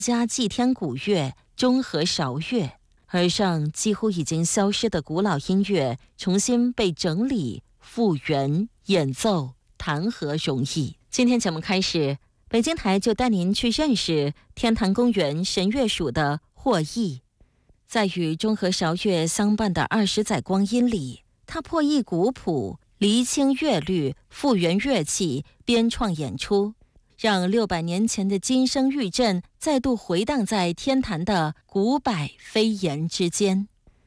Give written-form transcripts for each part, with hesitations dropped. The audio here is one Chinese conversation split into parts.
加祭天古乐、中和韶乐，而让几乎已经消失的古老音乐重新被整理、复原、演奏、弹和融艺。今天节目开始，北京台就带您去认识天坛公园神乐署的获益。在与中和韶乐相伴的20载光阴里，他破译古谱，厘清乐律，复原乐器，编创演出，让600年前的金声玉振再度回荡在天坛的古柏飞檐之间。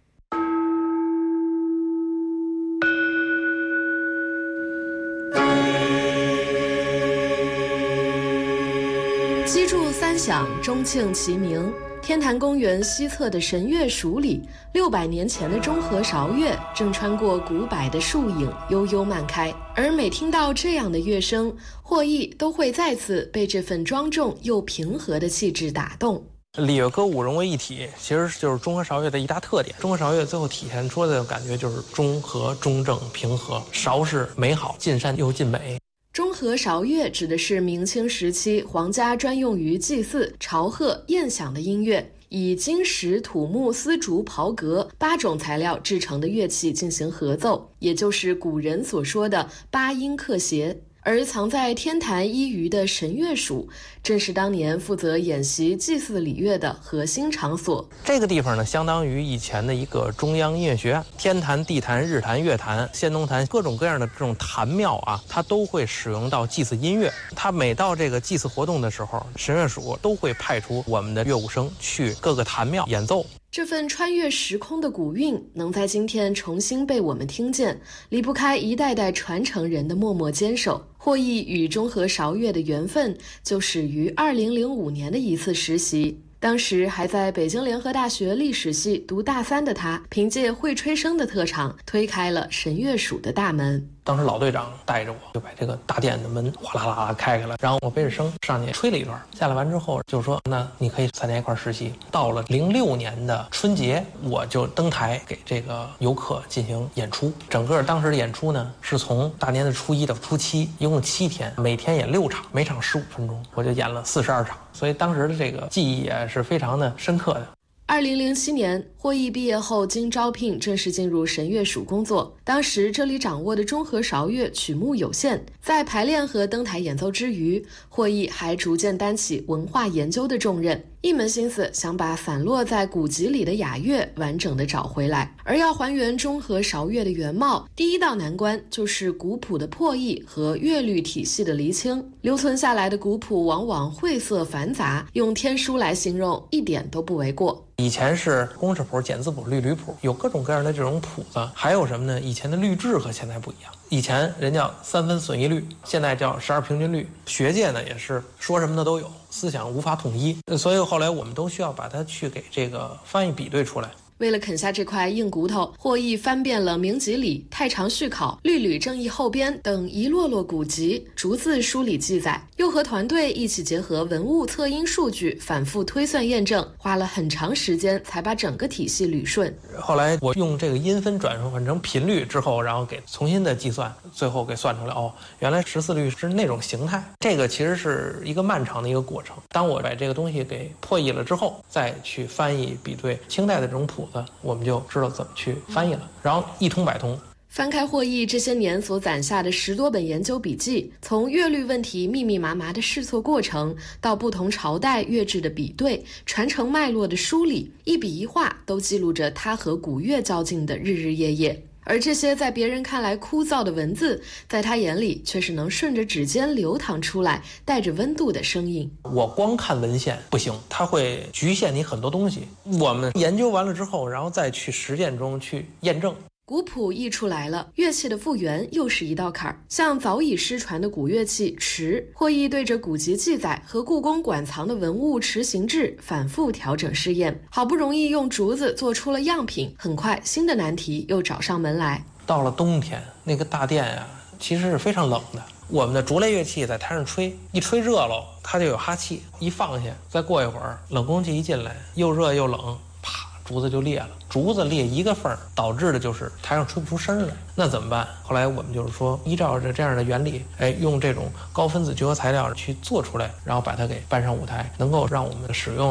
击筑三响，钟磬齐鸣。天坛公园西侧的神乐署里，600年前的中和韶乐正穿过古柏的树影，悠悠漫开。而每听到这样的乐声，获益都会再次被这份庄重又平和的气质打动。 礼乐歌舞融为一体，其实就是中和韶乐的一大特点。中和韶乐最后体现出的感觉就是中和、中正、平和。韶是美好，尽善又尽美。 中和韶乐指的是明清时期皇家专用于祭祀、朝贺、宴享的音乐，以金石、土木、丝竹、袍革8种材料制成的乐器进行合奏，也就是古人所说的8音克谐。而藏在天坛一隅的神乐署，正是当年负责演习祭祀礼乐的核心场所。 这个地方呢，相当于以前的一个中央音乐学院，天坛、地坛、日坛、月坛、仙农坛，各种各样的这种坛庙啊，它都会使用到祭祀音乐。它每到这个祭祀活动的时候，神乐署都会派出我们的乐舞生去各个坛庙演奏。 这份穿越时空的古韵能在今天重新被我们听见，离不开一代代传承人的默默坚守。获益与中和韶乐的缘分就始于2005年的一次实习。当时还在北京联合大学历史系读大3的他，凭借会吹笙的特长，推开了神乐署的大门。 当时老队长带着我就把这个大殿的门哗啦啦开开了，然后我背着笙上去吹了一段，下来完之后就说那你可以参加一块实习。到了06年的春节，我就登台给这个游客进行演出。整个当时的演出呢，是从大年的初1到初7，一共7天，每天演6场，每场15分钟，我就演了42场，所以当时的这个记忆也是非常的深刻的。 2007年，获益毕业后经招聘正式进入神乐署工作。当时这里掌握的中和韶乐曲目有限，在排练和登台演奏之余，获益还逐渐担起文化研究的重任，一门心思想把散落在古籍里的雅乐完整的找回来。而要还原中和韶乐的原貌，第一道难关就是古谱的破译和乐律体系的厘清。留存下来的古谱往往晦涩繁杂，用天书来形容一点都不为过。 以前是公式谱、简字谱、律吕谱，有各种各样的这种谱子。还有什么呢？以前的律制和现在不一样，以前人叫3分损一律，现在叫12平均律。学界呢也是说什么的都有，思想无法统一，所以后来我们都需要把它去给这个翻译比对出来。 为了啃下这块硬骨头，获益翻遍了明集里、太常续考、律吕正义后编等一摞摞古籍，逐字梳理记载，又和团队一起结合文物测音数据，反复推算验证，花了很长时间才把整个体系捋顺。 后来我用这个音分转换成频率之后，然后给重新的计算，最后给算出来，原来14律是那种形态。这个其实是一个漫长的一个过程。当我把这个东西给破译了之后，再去翻译比对清代的这种谱子，我们就知道怎么去翻译了，然后一通百通。 翻开获益这些年所攒下的10多本研究笔记，从乐律问题密密麻麻的试错过程，到不同朝代乐制的比对、传承脉络的梳理，一笔一画都记录着他和古乐较劲的日日夜夜。而这些在别人看来枯燥的文字，在他眼里却是能顺着指尖流淌出来，带着温度的声音。 我光看文献不行，它会局限你很多东西。我们研究完了之后，然后再去实践中去验证。 古谱译出来了，乐器的复原又是一道坎儿。像早已失传的古乐器池，获益对着古籍记载和故宫馆藏的文物池形制反复调整试验，好不容易用竹子做出了样品，很快新的难题又找上门来。 到了冬天，那个大殿啊，其实是非常冷的。我们的竹类乐器在台上吹，一吹热了，它就有哈气，一放下，再过一会儿，冷空气一进来，又热又冷，啪，竹子就裂了。竹子裂一个缝，导致的就是台上吹不出声来。那怎么办？后来我们就是说，依照着这样的原理，用这种高分子聚合材料去做出来，然后把它给搬上舞台，能够让我们使用